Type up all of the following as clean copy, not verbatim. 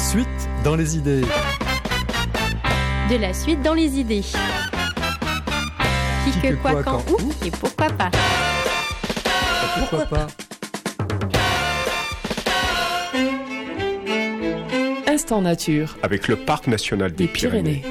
suite dans les idées. De la suite dans les idées. Qui que quoi, quand, où et pourquoi pas. Pourquoi pas. Instant nature avec le Parc national des Pyrénées.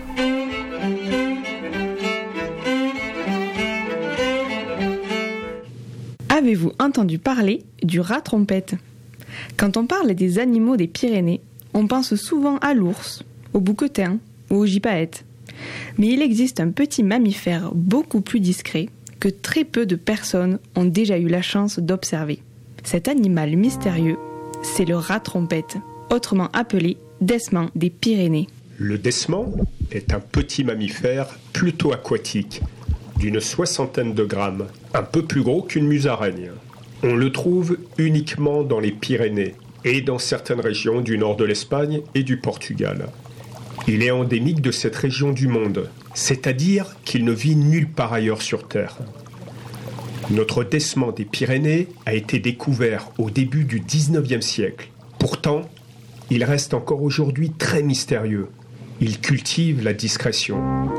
Avez-vous entendu parler du rat trompette ? Quand on parle des animaux des Pyrénées, on pense souvent à l'ours, au bouquetin ou au gypaète. Mais il existe un petit mammifère beaucoup plus discret que très peu de personnes ont déjà eu la chance d'observer. Cet animal mystérieux, c'est le rat trompette, autrement appelé desman des Pyrénées. Le desman est un petit mammifère plutôt aquatique, d'une 60aine de grammes, un peu plus gros qu'une musaraigne. On le trouve uniquement dans les Pyrénées et dans certaines régions du nord de l'Espagne et du Portugal. Il est endémique de cette région du monde, c'est-à-dire qu'il ne vit nulle part ailleurs sur Terre. Notre desman des Pyrénées a été découvert au début du 19e siècle. Pourtant, il reste encore aujourd'hui très mystérieux. Il cultive la discrétion.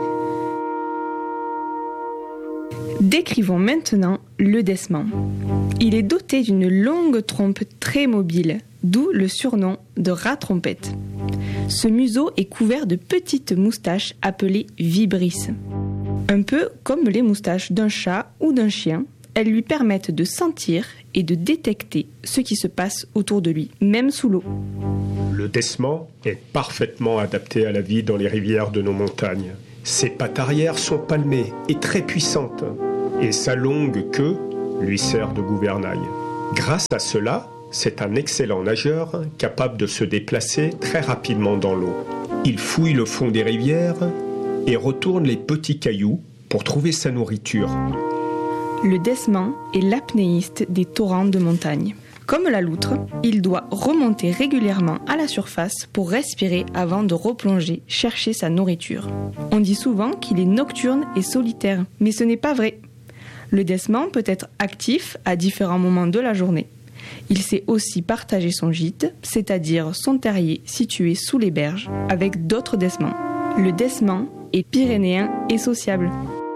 Décrivons maintenant le desman. Il est doté d'une longue trompe très mobile, d'où le surnom de rat trompette. Ce museau est couvert de petites moustaches appelées vibrisses. Un peu comme les moustaches d'un chat ou d'un chien, elles lui permettent de sentir et de détecter ce qui se passe autour de lui, même sous l'eau. Le desman est parfaitement adapté à la vie dans les rivières de nos montagnes. Ses pattes arrière sont palmées et très puissantes, et sa longue queue lui sert de gouvernail. Grâce à cela, c'est un excellent nageur capable de se déplacer très rapidement dans l'eau. Il fouille le fond des rivières et retourne les petits cailloux pour trouver sa nourriture. Le desman est l'apnéiste des torrents de montagne. Comme la loutre, il doit remonter régulièrement à la surface pour respirer avant de replonger chercher sa nourriture. On dit souvent qu'il est nocturne et solitaire, mais ce n'est pas vrai. Le desman peut être actif à différents moments de la journée. Il sait aussi partager son gîte, c'est-à-dire son terrier situé sous les berges, avec d'autres desmans. Le desman est pyrénéen et sociable.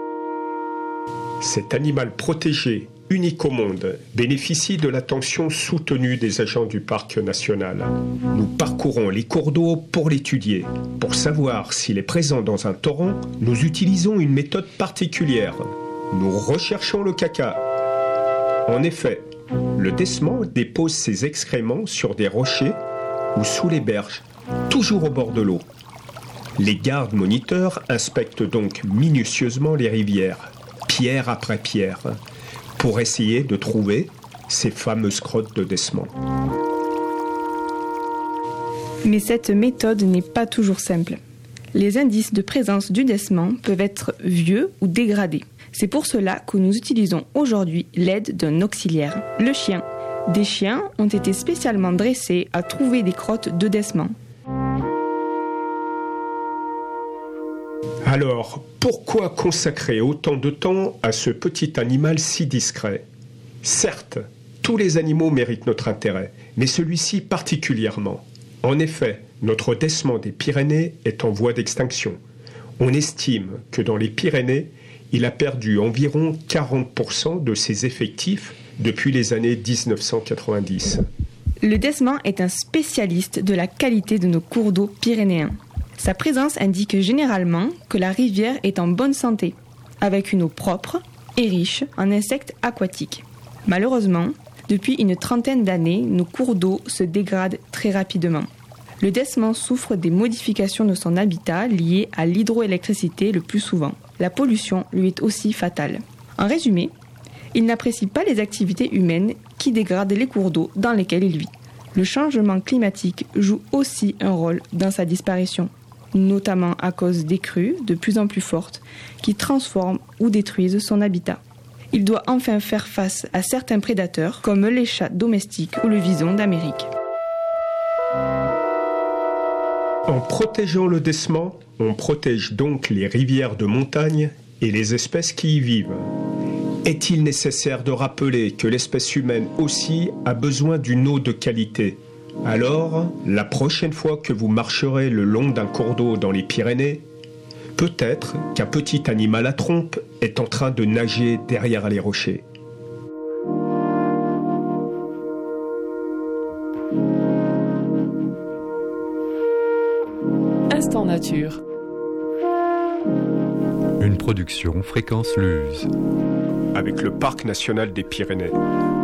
Cet animal protégé, unique au monde, bénéficie de l'attention soutenue des agents du parc national. Nous parcourons les cours d'eau pour l'étudier. Pour savoir s'il est présent dans un torrent, nous utilisons une méthode particulière. Nous recherchons le caca. En effet, le desman dépose ses excréments sur des rochers ou sous les berges, toujours au bord de l'eau. Les gardes moniteurs inspectent donc minutieusement les rivières, pierre après pierre, pour essayer de trouver ces fameuses crottes de desman. Mais cette méthode n'est pas toujours simple. Les indices de présence du desman peuvent être vieux ou dégradés. C'est pour cela que nous utilisons aujourd'hui l'aide d'un auxiliaire, le chien. Des chiens ont été spécialement dressés à trouver des crottes de desman. Alors, pourquoi consacrer autant de temps à ce petit animal si discret ? Certes, tous les animaux méritent notre intérêt, mais celui-ci particulièrement. En effet, notre desman des Pyrénées est en voie d'extinction. On estime que dans les Pyrénées, il a perdu environ 40% de ses effectifs depuis les années 1990. Le desman est un spécialiste de la qualité de nos cours d'eau pyrénéens. Sa présence indique généralement que la rivière est en bonne santé, avec une eau propre et riche en insectes aquatiques. Malheureusement, depuis une trentaine d'années, nos cours d'eau se dégradent très rapidement. Le desman souffre des modifications de son habitat liées à l'hydroélectricité le plus souvent. La pollution lui est aussi fatale. En résumé, il n'apprécie pas les activités humaines qui dégradent les cours d'eau dans lesquels il vit. Le changement climatique joue aussi un rôle dans sa disparition, notamment à cause des crues de plus en plus fortes qui transforment ou détruisent son habitat. Il doit enfin faire face à certains prédateurs comme les chats domestiques ou le vison d'Amérique. En protégeant le desman, on protège donc les rivières de montagne et les espèces qui y vivent. Est-il nécessaire de rappeler que l'espèce humaine aussi a besoin d'une eau de qualité ? Alors, la prochaine fois que vous marcherez le long d'un cours d'eau dans les Pyrénées, peut-être qu'un petit animal à trompe est en train de nager derrière les rochers. Instant Nature. Une production Fréquence Luz. Avec le Parc national des Pyrénées.